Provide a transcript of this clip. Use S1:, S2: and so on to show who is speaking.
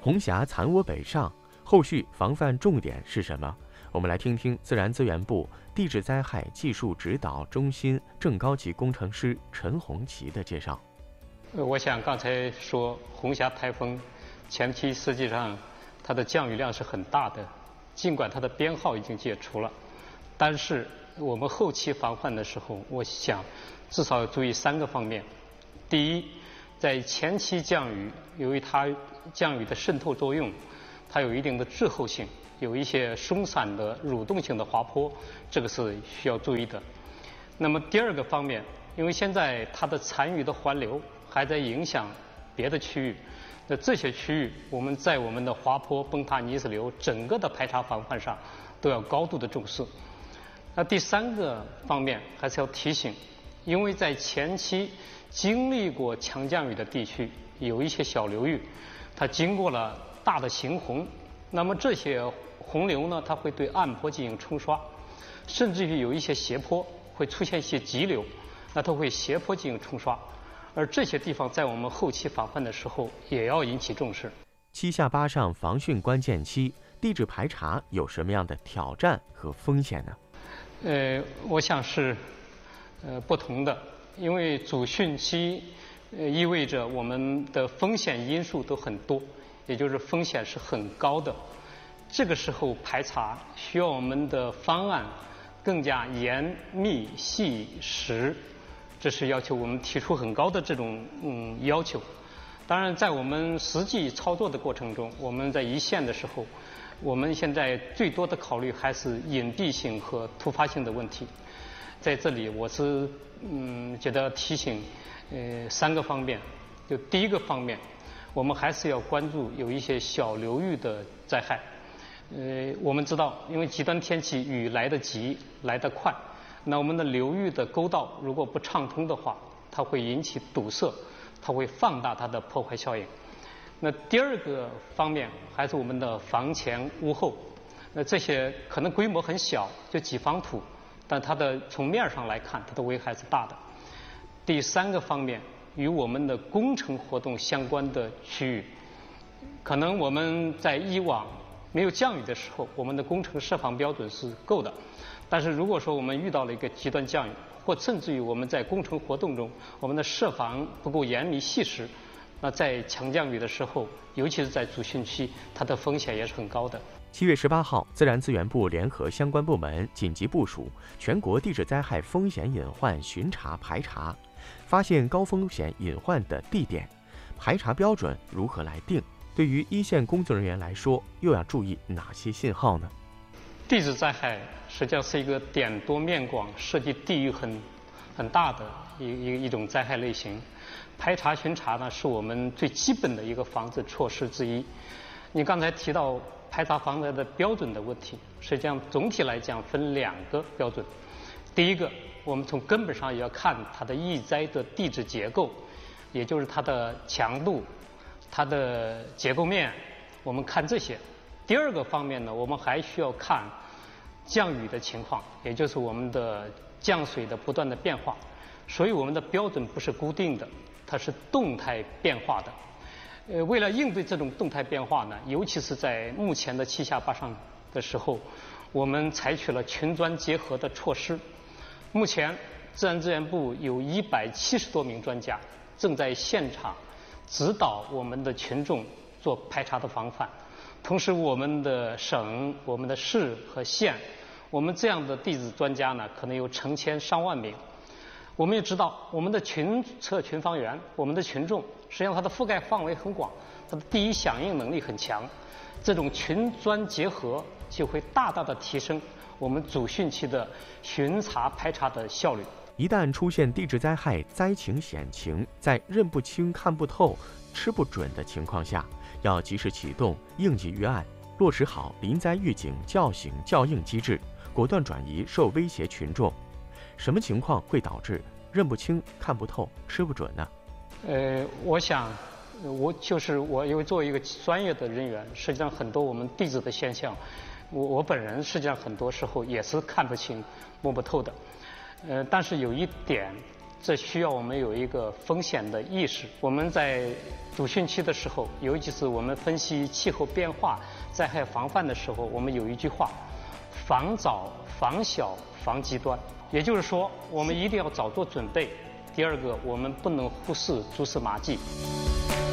S1: 红霞残窝北上，后续防范重点是什么？我们来听听自然资源部地质灾害技术指导中心正高级工程师陈红旗的介绍。
S2: 我想刚才说红霞台风前期实际上它的降雨量是很大的，尽管它的编号已经解除了，但是我们后期防范的时候，我想至少要注意3个方面。第一，在前期降雨，由于它降雨的渗透作用，它有一定的滞后性，有一些松散的蠕动性的滑坡，这个是需要注意的。那么第2个方面，因为现在它的残余的环流还在影响别的区域，那这些区域我们在我们的滑坡、崩塌、泥石流整个的排查防范上都要高度的重视。那第3个方面还是要提醒，因为在前期经历过强降雨的地区，有一些小流域，它经过了大的行洪，那么这些洪流呢，它会对岸坡进行冲刷，甚至于有一些斜坡会出现一些急流，那它会斜坡进行冲刷，而这些地方在我们后期防范的时候也要引起重视。
S1: 7下8上防汛关键期，地质排查有什么样的挑战和风险呢？
S2: 我想是不同的，因为主汛期意味着我们的风险因素都很多，也就是风险是很高的。这个时候排查需要我们的方案更加严密细实，这是要求我们提出很高的这种要求。当然，在我们实际操作的过程中，我们在一线的时候，我们现在最多的考虑还是隐蔽性和突发性的问题。在这里，我是觉得提醒3个方面。就第1个方面，我们还是要关注有一些小流域的灾害。我们知道，因为极端天气雨来得急，来得快，那我们的流域的沟道如果不畅通的话，它会引起堵塞，它会放大它的破坏效应。那第2个方面还是我们的房前屋后，那这些可能规模很小，就几方土，但它的从面上来看，它的危害是大的。第3个方面，与我们的工程活动相关的区域，可能我们在以往没有降雨的时候，我们的工程设防标准是够的，但是如果说我们遇到了一个极端降雨，或甚至于我们在工程活动中，我们的设防不够严密细实，那在强降雨的时候，尤其是在主汛期，它的风险也是很高的。
S1: 7月18号，自然资源部联合相关部门紧急部署全国地质灾害风险隐患巡查排查，发现高风险隐患的地点，排查标准如何来定？对于一线工作人员来说，又要注意哪些信号呢？
S2: 地质灾害实际上是一个点多面广、涉及地域很大的一种灾害类型。排查巡查呢，是我们最基本的一个防治措施之一。你刚才提到排查防灾的标准的问题，实际上总体来讲分2个标准。第1个，我们从根本上也要看它的易灾的地质结构，也就是它的强度、它的结构面，我们看这些。第2个方面呢，我们还需要看降雨的情况，也就是我们的降水的不断的变化。所以我们的标准不是固定的，它是动态变化的。为了应对这种动态变化呢，尤其是在目前的7下8上的时候，我们采取了群专结合的措施。目前自然资源部有170多名专家正在现场指导我们的群众做排查的防范。同时，我们的省、我们的市和县，我们这样的地质专家呢，可能有成千上万名。我们也知道，我们的群测群防员，我们的群众，实际上它的覆盖范围很广，它的第一响应能力很强。这种群专结合就会大大的提升我们主汛期的巡查排查的效率。
S1: 一旦出现地质灾害灾情险情，在认不清、看不透、吃不准的情况下，要及时启动应急预案，落实好临灾预警、叫醒、叫应机制，果断转移受威胁群众。什么情况会导致认不清、看不透、吃不准呢？
S2: 我想，我因为作为一个专业的人员，实际上很多我们地质的现象，我本人实际上很多时候也是看不清、摸不透的。但是有一点， 这需要我们有一个风险的意识。我们在主汛期的时候，尤其是我们分析气候变化、灾害防范的时候，我们有一句话：防早、防小、防极端。也就是说，我们一定要早做准备。第二个，我们不能忽视蛛丝马迹。